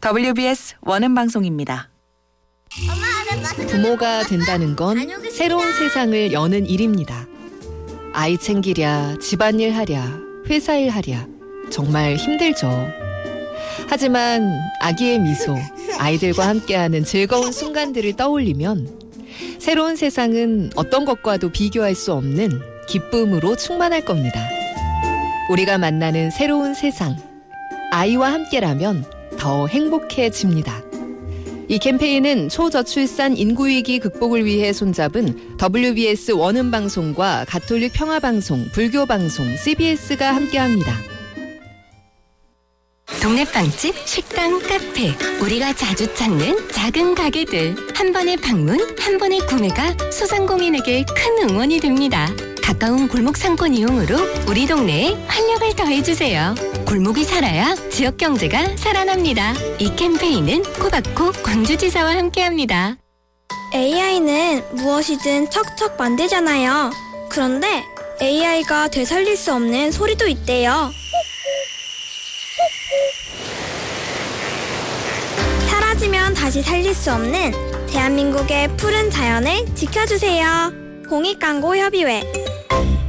WBS 원음방송입니다. 부모가 된다는 건 새로운 세상을 여는 일입니다. 아이 챙기랴, 집안일 하랴, 회사일 하랴 정말 힘들죠. 하지만 아기의 미소, 아이들과 함께하는 즐거운 순간들을 떠올리면 새로운 세상은 어떤 것과도 비교할 수 없는 기쁨으로 충만할 겁니다. 우리가 만나는 새로운 세상, 아이와 함께라면 더 행복해집니다. 이 캠페인은 초저출산 인구위기 극복을 위해 손잡은 WBS 원음방송과 가톨릭 평화방송, 불교방송, CBS가 함께합니다. 동네 빵집, 식당, 카페, 우리가 자주 찾는 작은 가게들. 한 번의 방문, 한 번의 구매가 소상공인에게 큰 응원이 됩니다. 가까운 골목 상권 이용으로 우리 동네에 활력을 더해주세요. 골목이 살아야 지역 경제가 살아납니다. 이 캠페인은 코바코 광주지사와 함께합니다. AI는 무엇이든 척척 만들잖아요. 그런데 AI가 되살릴 수 없는 소리도 있대요. 사라지면 다시 살릴 수 없는 대한민국의 푸른 자연을 지켜주세요. 공익광고협의회